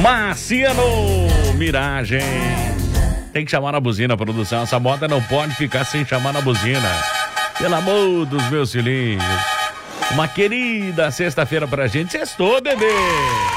Marciano Miragem. Tem que chamar na buzina, produção. Essa moda não pode ficar sem chamar na buzina. Pelo amor dos meus filhinhos. Uma querida sexta-feira pra gente. Sextou, bebê.